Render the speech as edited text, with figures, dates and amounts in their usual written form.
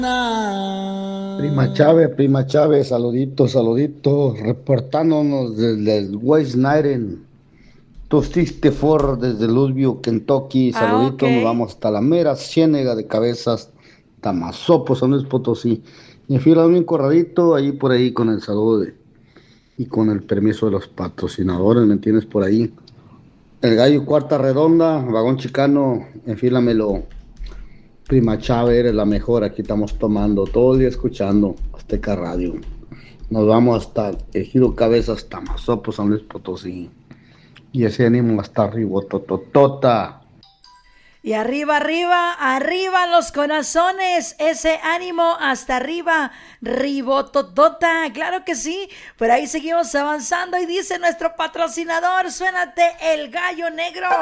Prima Chávez, saluditos, saluditos, reportándonos desde el West Nile, Tostiste Ford, desde Louisville, Kentucky, Ah, ok. saluditos, nos vamos hasta la mera Ciénega de Cabezas, Tamazopo, San Luis Potosí. Y en fila bien corradito, ahí por ahí con el saludo y con el permiso de los patrocinadores, ¿me entiendes? Por ahí. El Gallo Cuarta Redonda, Vagón Chicano, enfílamelo. Prima Chávez, eres la mejor, aquí estamos tomando todo el día escuchando Azteca Radio. Nos vamos hasta Ejido Cabezas, Tamazopo, San Luis Potosí. Y ese ánimo hasta arriba, tototota. Y arriba, arriba, arriba los corazones, ese ánimo hasta arriba, ribototota, claro que sí, pero ahí seguimos avanzando y dice nuestro patrocinador, suénate el gallo negro.